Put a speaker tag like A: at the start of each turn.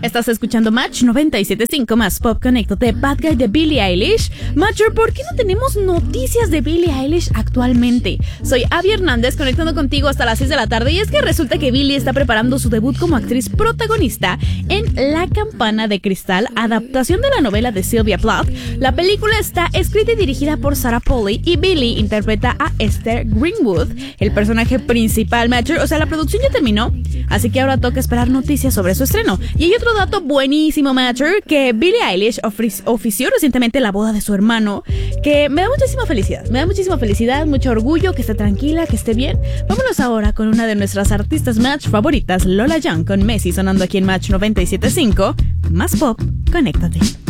A: Estás escuchando Match 97.5 más Pop Conéctate, Bad Guy de Billie Eilish. Matcher, ¿por qué no tenemos noticias de Billie Eilish actualmente? Soy Abby Hernández, conectando contigo hasta las 6 de la tarde. Y es que resulta que Billie está preparando su debut como actriz protagonista en La Campana de Cristal, adaptación de la novela de Sylvia Plath. La película está escrita y dirigida por Sarah Polley y Billie interpreta a Esther Greenwood, el personaje principal. Matcher, o sea, la producción ya terminó, así que ahora toca esperar noticias sobre su estreno. Y hay otro dato buenísimo, Matcher, que Billie Eilish ofició recientemente la boda de su hermano, que me da muchísima felicidad, mucho orgullo, que esté tranquila, que esté bien. Vámonos ahora con una de nuestras artistas Match favoritas, Lola Young, con Messi, sonando aquí en Match 97.5, más Pop, conéctate.